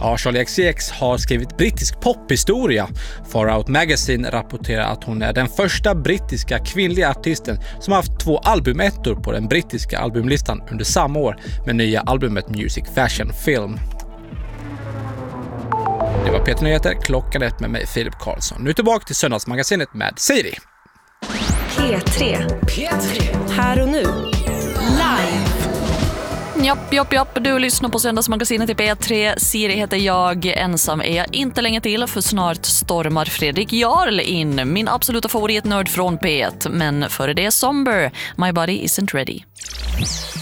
Ja, Charli XCX har skrivit brittisk pophistoria. Far Out Magazine rapporterar att hon är den första brittiska kvinnliga artisten som har haft 2 albumettor på den brittiska albumlistan under samma år med nya albumet Music Fashion Film. Det var Peter Nyheter, klockan 1 med mig, Filip Karlsson. Nu tillbaka till Söndagsmagasinet med Siri. P3. Här och nu. Live. Japp, du lyssnar på Söndagsmagasinet i P3. Siri heter jag, ensam är jag inte länge till, för snart stormar Fredrik Jarl in, min absoluta favoritnörd från P1. Men före det Somber, My Body Isn't Ready.